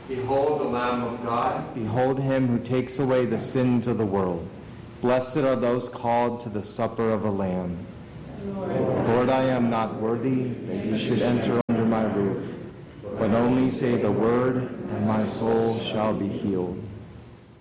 Behold the Lamb of God. Behold him who takes away the sins of the world. Blessed are those called to the supper of the Lamb. Lord, I am not worthy that you should enter under my roof, but only say the word, and my soul shall be healed.